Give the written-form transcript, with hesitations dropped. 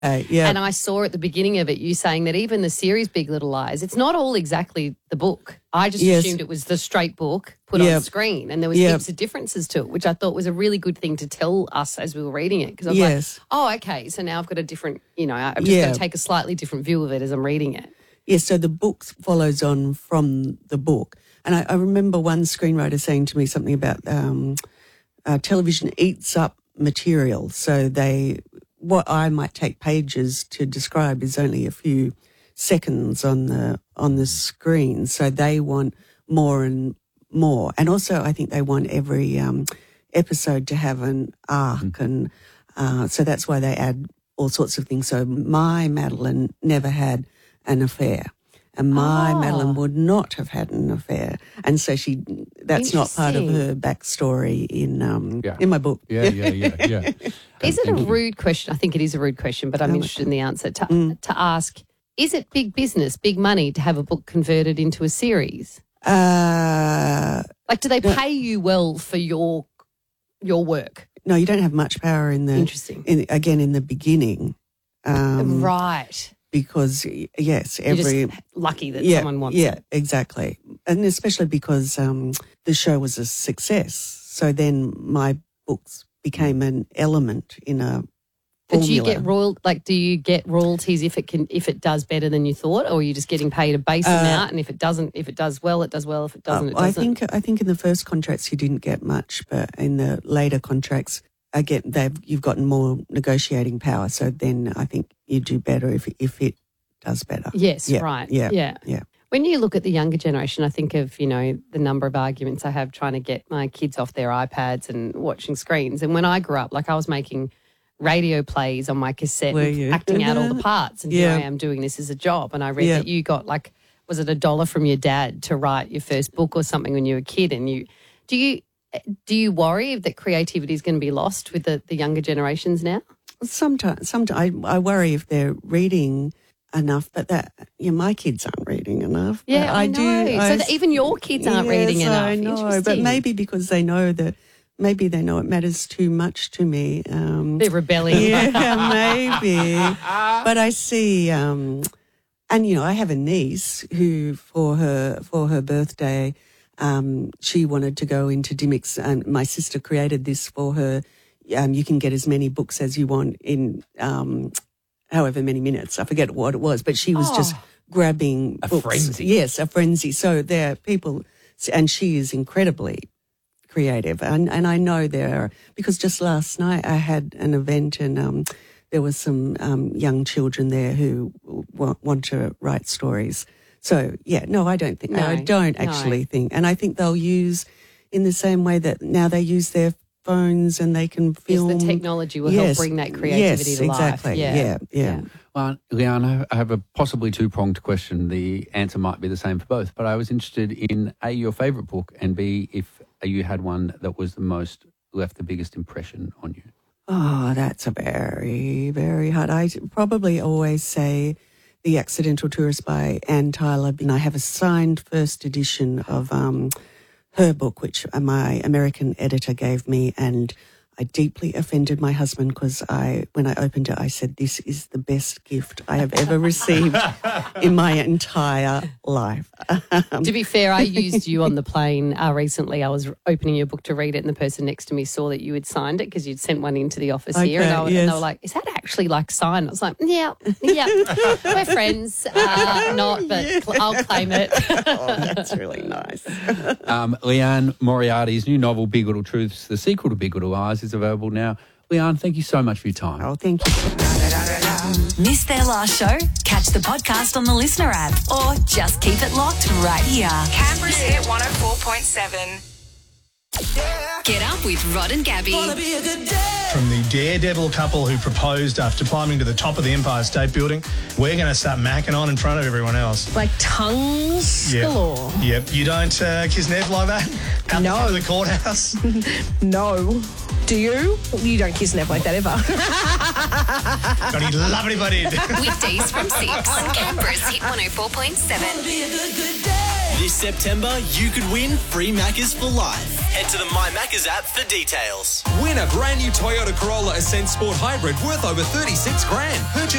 Yeah. And I saw at the beginning of it you saying that even the series Big Little Lies, it's not all exactly the book. I just assumed it was the straight book put on screen, and there was heaps of differences to it, which I thought was a really good thing to tell us as we were reading it, because I was like, oh, okay, so now I've got a different, I'm just going to take a slightly different view of it as I'm reading it. Yeah, so the book follows on from the book. And I remember one screenwriter saying to me something about television eats up material, so what I might take pages to describe is only a few seconds on the screen. So they want more and more. And also I think they want every episode to have an arc. And so that's why they add all sorts of things. So my Madeline never had an affair. And my Madeline would not have had an affair. And so that's not part of her backstory in my book. Yeah. Is it a rude question? I think it is a rude question, but I'm interested in the answer. To ask, is it big business, big money to have a book converted into a series? Do they pay you well for your work? No, you don't have much power in the... Interesting. In the beginning. Right. Because, yes, You're just lucky that someone wants it. Yeah, exactly. And especially because the show was a success. So then my books became an element in a formula. But do you get royalties if it does better than you thought, or are you just getting paid a base amount, and if it does well, it does well, if it doesn't, it doesn't? I think in the first contracts you didn't get much, but in the later contracts, again, you've gotten more negotiating power. So then I think you do better if it does better. Yes, right. Yeah. When you look at the younger generation, I think of, the number of arguments I have trying to get my kids off their iPads and watching screens. And when I grew up, I was making radio plays on my cassette and acting out all the parts. And here I am doing this as a job. And I read that you got, was it $1 from your dad to write your first book or something when you were a kid? And do you worry that creativity is going to be lost with the younger generations now? Sometimes I worry if they're reading enough, but my kids aren't reading enough. Yeah, I know. So even your kids aren't reading enough. I know, but maybe because they know it matters too much to me. They're rebelling. Yeah, maybe. But I see, and I have a niece who for her birthday. She wanted to go into Dymocks, and my sister created this for her. You can get as many books as you want in however many minutes. I forget what it was, but she was just grabbing books. A frenzy. Yes, a frenzy. So there are people, and she is incredibly creative. And I know because just last night I had an event and there was some young children there who want to write stories. So, I don't think, I don't actually think. And I think they'll use in the same way that now they use their phones and they can film. Yes, the technology will help bring that creativity to life. Exactly. Yeah. Well, Leanne, I have a possibly two-pronged question. The answer might be the same for both, but I was interested in A, your favourite book, and B, if you had one that was left the biggest impression on you. Oh, that's a very, very hard. I probably always say The Accidental Tourist by Anne Tyler. And I have a signed first edition of her book, which my American editor gave me, and I deeply offended my husband because when I opened it, I said, this is the best gift I have ever received in my entire life. To be fair, I used you on the plane recently. I was opening your book to read it, and the person next to me saw that you had signed it because you'd sent one into the office here. And they were like, is that actually signed? I was like, yeah, we're friends. Not, but I'll claim it. Oh, that's really nice. Leanne Moriarty's new novel, Big Little Truths, the sequel to Big Little Lies, is available now. Leanne, thank you so much for your time. Oh, thank you. Missed their last show? Catch the podcast on the Listener app or just keep it locked right here. Canberra's Hit 104.7. Get up with Rod and Gabby. From the daredevil couple who proposed after climbing to the top of the Empire State Building, we're going to start macking on in front of everyone else. Like tongues galore. Yep. You don't kiss Nev like that? Out the front of the courthouse? No. Do you? You don't kiss Nev like that ever. Got any lovely buddy. Weekdays from 6 on Canberra's Hit 104.7. This September, you could win free Maccas for life. Head to the My Maccas app for details. Win a brand new Toyota Corolla Ascent Sport Hybrid worth over 36 grand. Purchase